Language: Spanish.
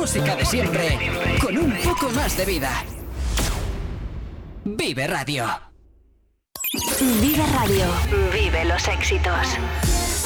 música de siempre, con un poco más de vida. Vive Radio. Vive Radio. Vive los éxitos.